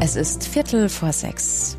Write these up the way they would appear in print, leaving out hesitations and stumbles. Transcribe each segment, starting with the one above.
Es ist 5:45.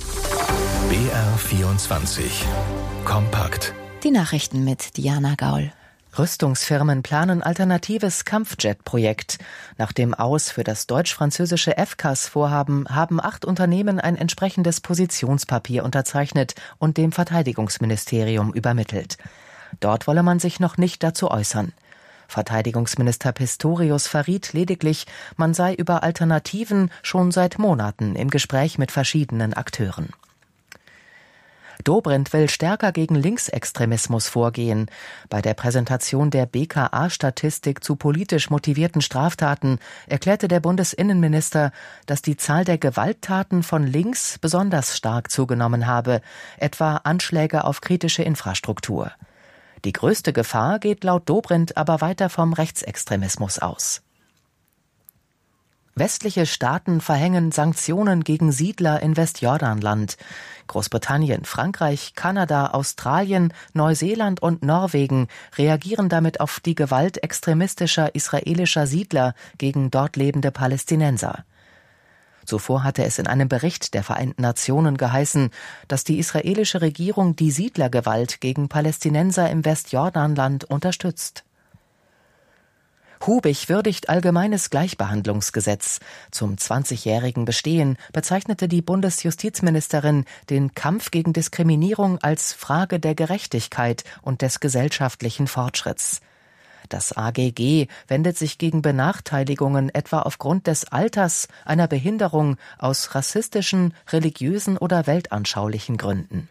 BR24 kompakt. Die Nachrichten mit Diana Gaul. Rüstungsfirmen planen alternatives Kampfjet-Projekt. Nach dem Aus für das deutsch-französische FCAS-Vorhaben haben 8 Unternehmen ein entsprechendes Positionspapier unterzeichnet und dem Verteidigungsministerium übermittelt. Dort wolle man sich noch nicht dazu äußern. Verteidigungsminister Pistorius verriet lediglich, man sei über Alternativen schon seit Monaten im Gespräch mit verschiedenen Akteuren. Dobrindt will stärker gegen Linksextremismus vorgehen. Bei der Präsentation der BKA-Statistik zu politisch motivierten Straftaten erklärte der Bundesinnenminister, dass die Zahl der Gewalttaten von links besonders stark zugenommen habe, etwa Anschläge auf kritische Infrastruktur. Die größte Gefahr geht laut Dobrindt aber weiter vom Rechtsextremismus aus. Westliche Staaten verhängen Sanktionen gegen Siedler in Westjordanland. Großbritannien, Frankreich, Kanada, Australien, Neuseeland und Norwegen reagieren damit auf die Gewalt extremistischer israelischer Siedler gegen dort lebende Palästinenser. Zuvor hatte es in einem Bericht der Vereinten Nationen geheißen, dass die israelische Regierung die Siedlergewalt gegen Palästinenser im Westjordanland unterstützt. Hubich würdigt allgemeines Gleichbehandlungsgesetz. Zum 20-jährigen Bestehen bezeichnete die Bundesjustizministerin den Kampf gegen Diskriminierung als Frage der Gerechtigkeit und des gesellschaftlichen Fortschritts. Das AGG wendet sich gegen Benachteiligungen etwa aufgrund des Alters, einer Behinderung, aus rassistischen, religiösen oder weltanschaulichen Gründen.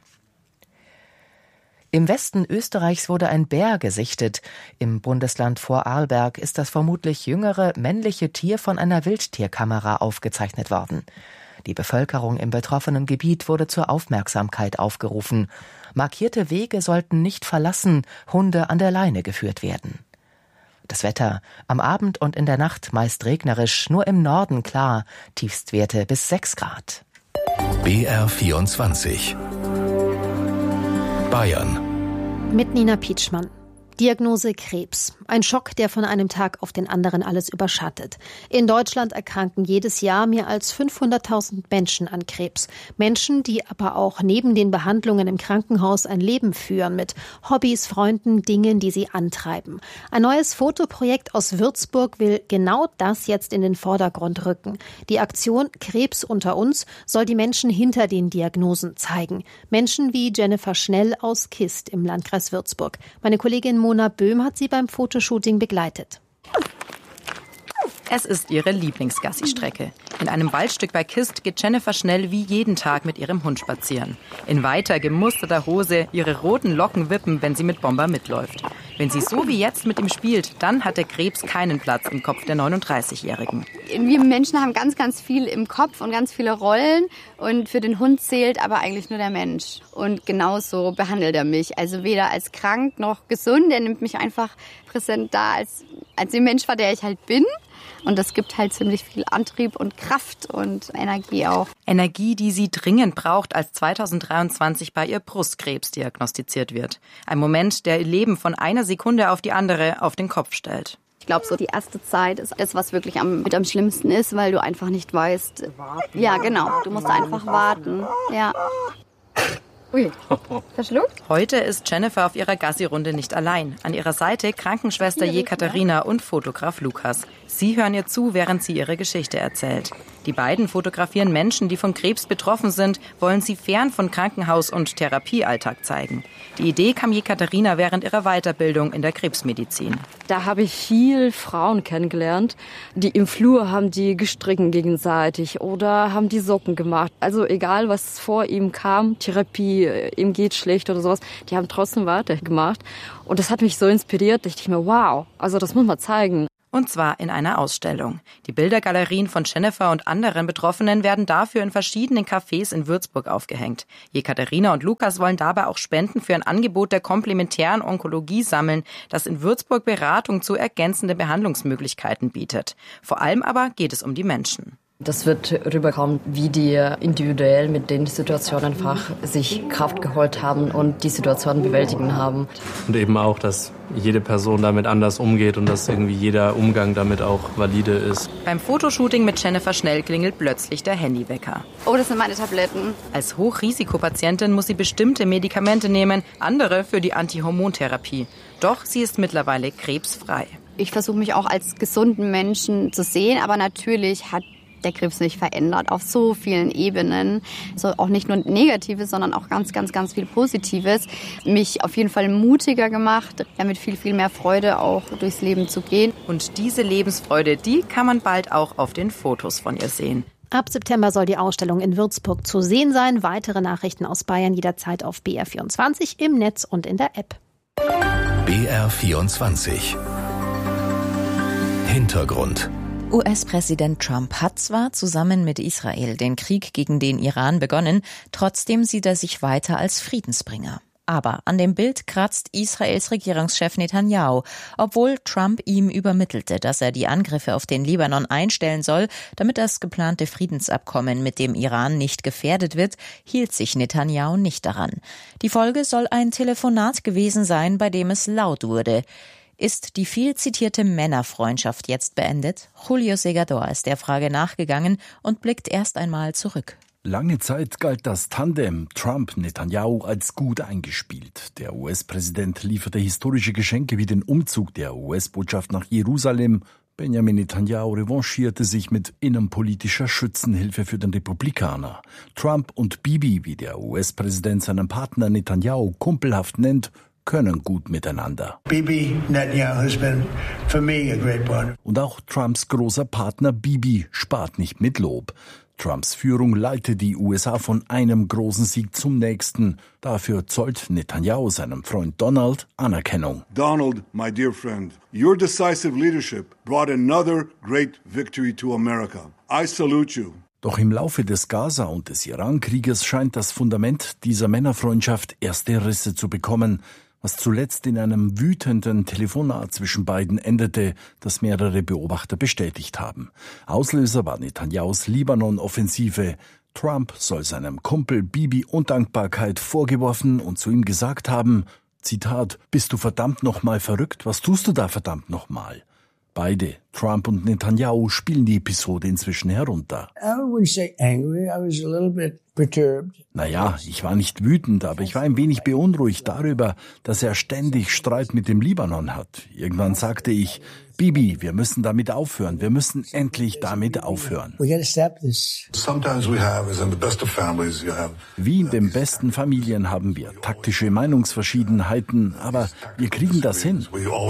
Im Westen Österreichs wurde ein Bär gesichtet. Im Bundesland Vorarlberg ist das vermutlich jüngere männliche Tier von einer Wildtierkamera aufgezeichnet worden. Die Bevölkerung im betroffenen Gebiet wurde zur Aufmerksamkeit aufgerufen. Markierte Wege sollten nicht verlassen, Hunde an der Leine geführt werden. Das Wetter: am Abend und in der Nacht meist regnerisch, nur im Norden klar, Tiefstwerte bis 6 Grad. BR24 Bayern. Mit Nina Pietschmann. Diagnose Krebs. Ein Schock, der von einem Tag auf den anderen alles überschattet. In Deutschland erkranken jedes Jahr mehr als 500.000 Menschen an Krebs. Menschen, die aber auch neben den Behandlungen im Krankenhaus ein Leben führen mit Hobbys, Freunden, Dingen, die sie antreiben. Ein neues Fotoprojekt aus Würzburg will genau das jetzt in den Vordergrund rücken. Die Aktion Krebs unter uns soll die Menschen hinter den Diagnosen zeigen. Menschen wie Jennifer Schnell aus Kist im Landkreis Würzburg. Meine Kollegin Mona Böhm hat sie beim Fotoshooting begleitet. Es ist ihre Lieblingsgassi-Strecke. In einem Waldstück bei Kist geht Jennifer Schnell wie jeden Tag mit ihrem Hund spazieren. In weiter gemusterter Hose, ihre roten Locken wippen, wenn sie mit Bomber mitläuft. Wenn sie so wie jetzt mit ihm spielt, dann hat der Krebs keinen Platz im Kopf der 39-Jährigen. Wir Menschen haben ganz, ganz viel im Kopf und ganz viele Rollen. Und für den Hund zählt aber eigentlich nur der Mensch. Und genauso behandelt er mich. Also weder als krank noch gesund. Er nimmt mich einfach präsent da, als der Mensch war, der ich halt bin. Und das gibt halt ziemlich viel Antrieb und Kraft und Energie auch. Energie, die sie dringend braucht, als 2023 bei ihr Brustkrebs diagnostiziert wird. Ein Moment, der ihr Leben von einer Sekunde auf die andere auf den Kopf stellt. Ich glaube, so die erste Zeit ist das, was wirklich am schlimmsten ist, weil du einfach nicht weißt. Ja, genau. Du musst einfach warten. Ja. Ui, verschluckt? Heute ist Jennifer auf ihrer Gassi-Runde nicht allein. An ihrer Seite Krankenschwester Jekaterina und Fotograf Lukas. Sie hören ihr zu, während sie ihre Geschichte erzählt. Die beiden fotografieren Menschen, die von Krebs betroffen sind, wollen sie fern von Krankenhaus- und Therapiealltag zeigen. Die Idee kam Jekaterina während ihrer Weiterbildung in der Krebsmedizin. Da habe ich viel Frauen kennengelernt, die im Flur haben die gestritten gegenseitig oder haben die Socken gemacht. Also egal, was vor ihm kam, Therapie, ihm geht schlecht oder sowas, die haben trotzdem weitergemacht. Und das hat mich so inspiriert, dachte ich mir, wow, also das muss man zeigen. Und zwar in einer Ausstellung. Die Bildergalerien von Jennifer und anderen Betroffenen werden dafür in verschiedenen Cafés in Würzburg aufgehängt. Jekaterina und Lukas wollen dabei auch Spenden für ein Angebot der komplementären Onkologie sammeln, das in Würzburg Beratung zu ergänzenden Behandlungsmöglichkeiten bietet. Vor allem aber geht es um die Menschen. Das wird rüberkommen, wie die individuell mit den Situationen einfach sich Kraft geholt haben und die Situation bewältigen haben. Und eben auch, dass jede Person damit anders umgeht und dass irgendwie jeder Umgang damit auch valide ist. Beim Fotoshooting mit Jennifer Schnell klingelt plötzlich der Handywecker. Oh, das sind meine Tabletten. Als Hochrisikopatientin muss sie bestimmte Medikamente nehmen, andere für die Antihormontherapie. Doch sie ist mittlerweile krebsfrei. Ich versuche mich auch als gesunden Menschen zu sehen, aber natürlich hat der Krebs mich verändert auf so vielen Ebenen. Also auch nicht nur Negatives, sondern auch ganz, ganz, ganz viel Positives. Mich auf jeden Fall mutiger gemacht, mit viel, viel mehr Freude auch durchs Leben zu gehen. Und diese Lebensfreude, die kann man bald auch auf den Fotos von ihr sehen. Ab September soll die Ausstellung in Würzburg zu sehen sein. Weitere Nachrichten aus Bayern jederzeit auf BR24 im Netz und in der App. BR24 Hintergrund. US-Präsident Trump hat zwar zusammen mit Israel den Krieg gegen den Iran begonnen, trotzdem sieht er sich weiter als Friedensbringer. Aber an dem Bild kratzt Israels Regierungschef Netanyahu, obwohl Trump ihm übermittelte, dass er die Angriffe auf den Libanon einstellen soll, damit das geplante Friedensabkommen mit dem Iran nicht gefährdet wird, hielt sich Netanyahu nicht daran. Die Folge soll ein Telefonat gewesen sein, bei dem es laut wurde. Ist die viel zitierte Männerfreundschaft jetzt beendet? Julio Segador ist der Frage nachgegangen und blickt erst einmal zurück. Lange Zeit galt das Tandem Trump-Netanyahu als gut eingespielt. Der US-Präsident lieferte historische Geschenke wie den Umzug der US-Botschaft nach Jerusalem. Benjamin Netanyahu revanchierte sich mit innenpolitischer Schützenhilfe für den Republikaner. Trump und Bibi, wie der US-Präsident seinen Partner Netanyahu kumpelhaft nennt, können gut miteinander. Bibi Netanyahu has been for me a great partner. Und auch Trumps großer Partner Bibi spart nicht mit Lob. Trumps Führung leitet die USA von einem großen Sieg zum nächsten. Dafür zollt Netanyahu seinem Freund Donald Anerkennung. Donald, my dear friend, your decisive leadership brought another great victory to America. I salute you. Doch im Laufe des Gaza- und des Iran-Krieges scheint das Fundament dieser Männerfreundschaft erste Risse zu bekommen, was zuletzt in einem wütenden Telefonat zwischen beiden endete, das mehrere Beobachter bestätigt haben. Auslöser war Netanyahus Libanon-Offensive. Trump soll seinem Kumpel Bibi Undankbarkeit vorgeworfen und zu ihm gesagt haben, Zitat, bist du verdammt nochmal verrückt? Was tust du da verdammt nochmal? Beide, Trump und Netanyahu, spielen die Episode inzwischen herunter. Naja, ich war nicht wütend, aber ich war ein wenig beunruhigt darüber, dass er ständig Streit mit dem Wie sagte ich, Bibi, wir müssen damit aufhören. Wir müssen endlich damit aufhören. Wie in den besten Familien haben wir taktische Meinungsverschiedenheiten, aber wir kriegen das hin.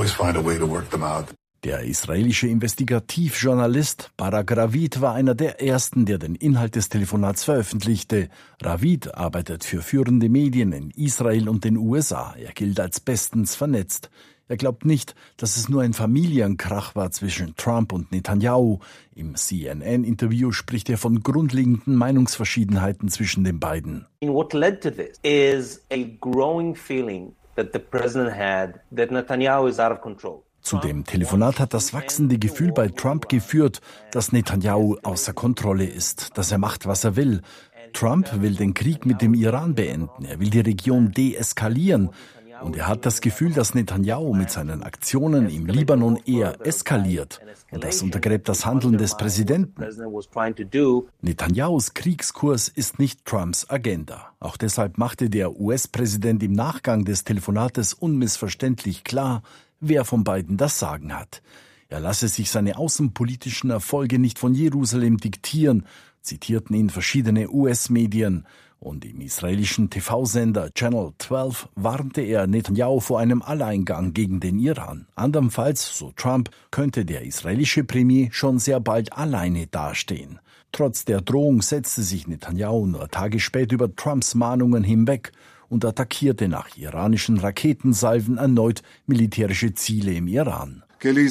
Der israelische Investigativjournalist Barak Ravid war einer der ersten, der den Inhalt des Telefonats veröffentlichte. Ravid arbeitet für führende Medien in Israel und den USA. Er gilt als bestens vernetzt. Er glaubt nicht, dass es nur ein Familienkrach war zwischen Trump und Netanyahu. Im CNN-Interview spricht er von grundlegenden Meinungsverschiedenheiten zwischen den beiden. What led to this is a growing feeling that the president had that Netanyahu is out of control. Zu dem Telefonat hat das wachsende Gefühl bei Trump geführt, dass Netanyahu außer Kontrolle ist, dass er macht, was er will. Trump will den Krieg mit dem Iran beenden, er will die Region deeskalieren. Und er hat das Gefühl, dass Netanyahu mit seinen Aktionen im Libanon eher eskaliert. Und das untergräbt das Handeln des Präsidenten. Netanyahus Kriegskurs ist nicht Trumps Agenda. Auch deshalb machte der US-Präsident im Nachgang des Telefonates unmissverständlich klar, wer von beiden das Sagen hat. Er lasse sich seine außenpolitischen Erfolge nicht von Jerusalem diktieren, zitierten ihn verschiedene US-Medien. Und im israelischen TV-Sender Channel 12 warnte er Netanyahu vor einem Alleingang gegen den Iran. Andernfalls, so Trump, könnte der israelische Premier schon sehr bald alleine dastehen. Trotz der Drohung setzte sich Netanyahu nur Tage später über Trumps Mahnungen hinweg und attackierte nach iranischen Raketensalven erneut militärische Ziele im Iran.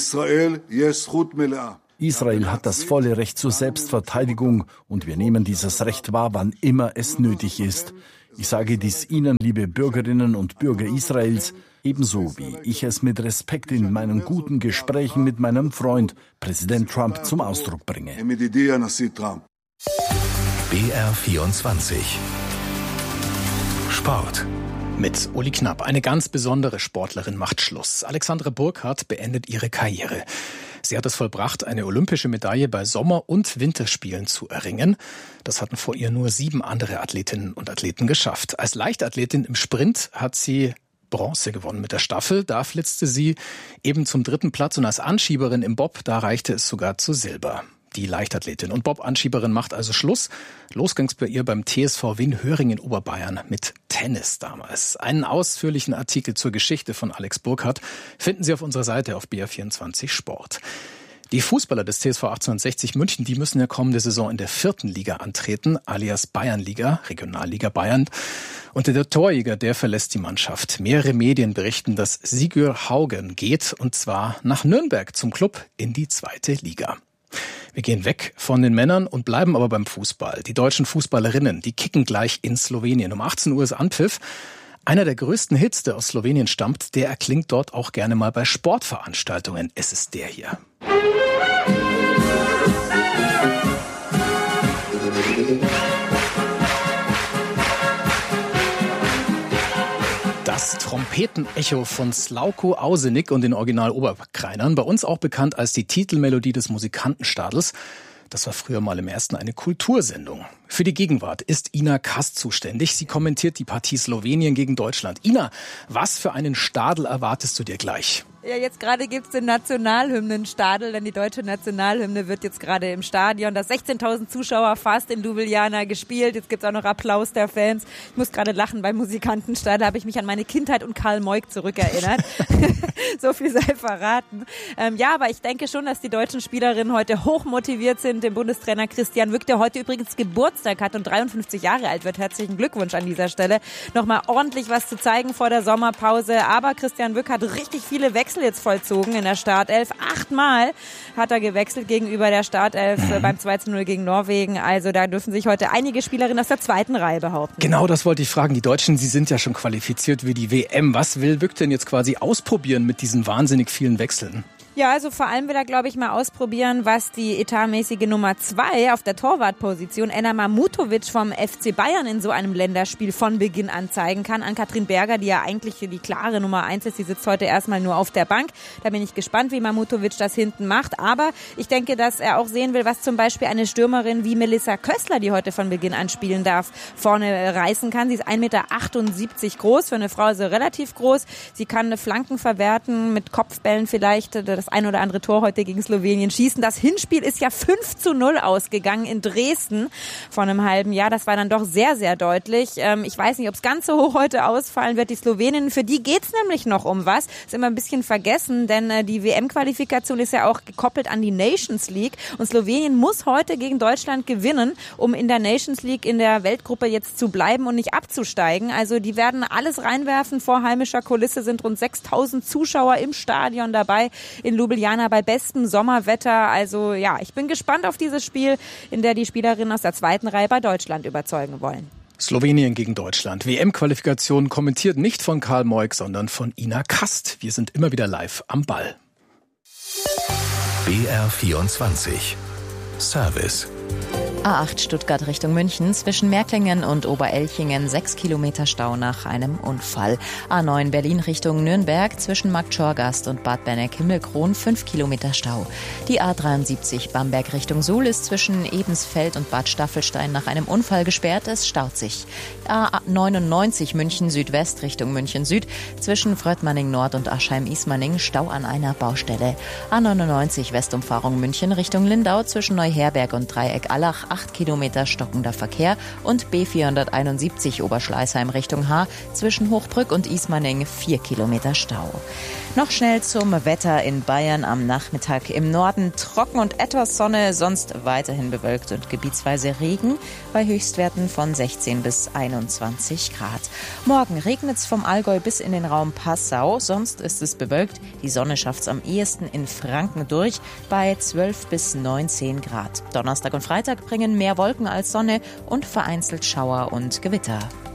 Israel hat das volle Recht zur Selbstverteidigung und wir nehmen dieses Recht wahr, wann immer es nötig ist. Ich sage dies Ihnen, liebe Bürgerinnen und Bürger Israels, Ebenso wie ich es mit Respekt in meinen guten Gesprächen mit meinem Freund, Präsident Trump, zum Ausdruck bringe. BR24 Sport. Mit Uli Knapp. Eine ganz besondere Sportlerin macht Schluss. Alexandra Burkhardt beendet ihre Karriere. Sie hat es vollbracht, eine olympische Medaille bei Sommer- und Winterspielen zu erringen. Das hatten vor ihr nur 7 andere Athletinnen und Athleten geschafft. Als Leichtathletin im Sprint hat sie Bronze gewonnen mit der Staffel. Da flitzte sie eben zum 3. Platz und als Anschieberin im Bob, da reichte es sogar zu Silber. Die Leichtathletin und Bob-Anschieberin macht also Schluss. Los ging's bei ihr beim TSV Winhöring in Oberbayern mit Tennis damals. Einen ausführlichen Artikel zur Geschichte von Alex Burkhardt finden Sie auf unserer Seite auf BR24 Sport. Die Fußballer des TSV 1860 München, die müssen ja kommende Saison in der 4. Liga antreten, alias Bayernliga, Regionalliga Bayern. Und der Torjäger, der verlässt die Mannschaft. Mehrere Medien berichten, dass Sigurd Haugen geht, und zwar nach Nürnberg zum Club in die 2. Liga. Wir gehen weg von den Männern und bleiben aber beim Fußball. Die deutschen Fußballerinnen, die kicken gleich in Slowenien. Um 18 Uhr ist Anpfiff. Einer der größten Hits, der aus Slowenien stammt, der erklingt dort auch gerne mal bei Sportveranstaltungen. Es ist der hier. Das Trompetenecho von Slavko Ausenik und den Original-Oberkreinern, bei uns auch bekannt als die Titelmelodie des Musikantenstadels. Das war früher mal im Ersten eine Kultursendung. Für die Gegenwart ist Ina Kast zuständig. Sie kommentiert die Partie Slowenien gegen Deutschland. Ina, was für einen Stadel erwartest du dir gleich? Ja, jetzt gerade gibt's den Nationalhymnenstadel, denn die deutsche Nationalhymne wird jetzt gerade im Stadion, das 16.000 Zuschauer fast in Ljubljana gespielt. Jetzt gibt's auch noch Applaus der Fans. Ich muss gerade lachen, beim Musikantenstadel habe ich mich an meine Kindheit und Karl Moik zurückerinnert. So viel sei verraten. Ja, aber ich denke schon, dass die deutschen Spielerinnen heute hochmotiviert sind. Der Bundestrainer Christian Wück, der heute übrigens Geburtstag hat und 53 Jahre alt wird. Herzlichen Glückwunsch an dieser Stelle. Nochmal ordentlich was zu zeigen vor der Sommerpause. Aber Christian Wück hat richtig viele Wechsel jetzt vollzogen in der Startelf. 8-mal hat er gewechselt gegenüber der Startelf beim 2:0 gegen Norwegen. Also da dürfen sich heute einige Spielerinnen aus der 2. Reihe behaupten. Genau, das wollte ich fragen. Die Deutschen, sie sind ja schon qualifiziert für die WM. Was will Wück denn jetzt quasi ausprobieren mit diesen wahnsinnig vielen Wechseln? Ja, also vor allem will er, glaube ich, mal ausprobieren, was die etatmäßige Nummer 2 auf der Torwartposition, Enna Mamutovic vom FC Bayern, in so einem Länderspiel von Beginn an zeigen kann. Ann-Kathrin Berger, die ja eigentlich die klare Nummer 1 ist, die sitzt heute erstmal nur auf der Bank. Da bin ich gespannt, wie Mamutovic das hinten macht. Aber ich denke, dass er auch sehen will, was zum Beispiel eine Stürmerin wie Melissa Köstler, die heute von Beginn an spielen darf, vorne reißen kann. Sie ist 1,78 Meter groß, für eine Frau ist sie relativ groß. Sie kann Flanken verwerten, mit Kopfbällen vielleicht das ein oder andere Tor heute gegen Slowenien schießen. Das Hinspiel ist ja 5:0 ausgegangen in Dresden vor einem halben Jahr. Das war dann doch sehr, sehr deutlich. Ich weiß nicht, ob es ganz so hoch heute ausfallen wird. Die Sloweninnen, für die geht's nämlich noch um was. Ist immer ein bisschen vergessen, denn die WM-Qualifikation ist ja auch gekoppelt an die Nations League. Und Slowenien muss heute gegen Deutschland gewinnen, um in der Nations League in der Weltgruppe jetzt zu bleiben und nicht abzusteigen. Also die werden alles reinwerfen. Vor heimischer Kulisse sind rund 6.000 Zuschauer im Stadion dabei in Ljubljana bei bestem Sommerwetter. Also ja, ich bin gespannt auf dieses Spiel, in der die Spielerinnen aus der 2. Reihe bei Deutschland überzeugen wollen. Slowenien gegen Deutschland. WM-Qualifikation kommentiert nicht von Karl Moik, sondern von Ina Kast. Wir sind immer wieder live am Ball. BR24 Service. A8 Stuttgart Richtung München, zwischen Märklingen und Oberelchingen 6 Kilometer Stau nach einem Unfall. A9 Berlin Richtung Nürnberg, zwischen Marktschorgast und Bad Berneck-Himmelkron 5 Kilometer Stau. Die A73 Bamberg Richtung Suhl ist zwischen Ebensfeld und Bad Staffelstein nach einem Unfall gesperrt. Es staut sich. A99 München Südwest Richtung München Süd, zwischen Fröttmanning Nord und Aschheim-Ismaning Stau an einer Baustelle. A99 Westumfahrung München Richtung Lindau, zwischen Neuherberg und Dreieck-Allach 8 Kilometer stockender Verkehr und B471 Oberschleißheim Richtung Haar, zwischen Hochbrück und Ismaning 4 Kilometer Stau. Noch schnell zum Wetter in Bayern am Nachmittag. Im Norden trocken und etwas Sonne, sonst weiterhin bewölkt und gebietsweise Regen bei Höchstwerten von 16 bis 21 Grad. Morgen regnet es vom Allgäu bis in den Raum Passau, sonst ist es bewölkt. Die Sonne schafft es am ehesten in Franken durch bei 12 bis 19 Grad. Donnerstag und Freitag bringen mehr Wolken als Sonne und vereinzelt Schauer und Gewitter.